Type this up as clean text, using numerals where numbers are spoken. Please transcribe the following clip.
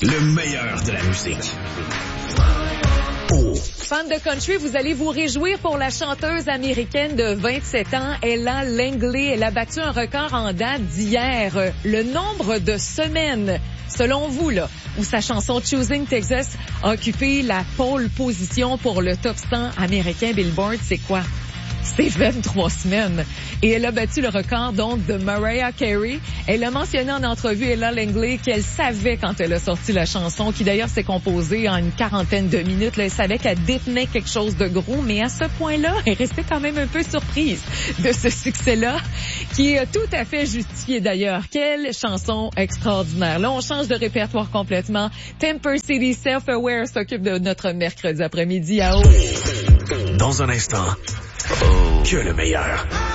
Le meilleur de la musique. Fans de country, vous allez vous réjouir pour la chanteuse américaine de 27 ans, Ella Langley. Elle a battu un record en date d'hier. Le nombre de semaines, selon vous, là, où sa chanson Choosing Texas a occupé la pole position pour le top 100 américain Billboard, c'est quoi? C'est 23 semaines. Et elle a battu le record, donc, de Mariah Carey. Elle a mentionné en entrevue, Ella Langley, qu'elle savait quand elle a sorti la chanson, qui d'ailleurs s'est composée en une quarantaine de minutes. Là, elle savait qu'elle détenait quelque chose de gros, mais à ce point-là, elle restait quand même un peu surprise de ce succès-là, qui est tout à fait justifié d'ailleurs. Quelle chanson extraordinaire. Là, on change de répertoire complètement. Temper City Self-Aware s'occupe de notre mercredi après-midi à haut. Dans un instant, que le meilleur.